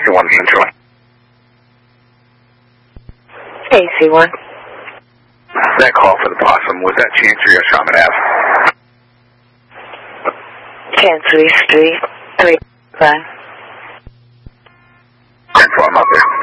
AC1 Central. AC1. That call for the possum, was that Chancery or Shaman Ave? Chancery Street. 3 5. 10-4, I'm up there.